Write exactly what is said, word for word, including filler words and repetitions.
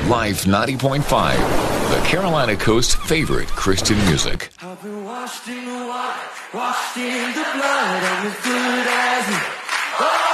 Life ninety point five, the Carolina Coast's favorite Christian music. I've been washed in the water, washed in the blood, I'm as good as new.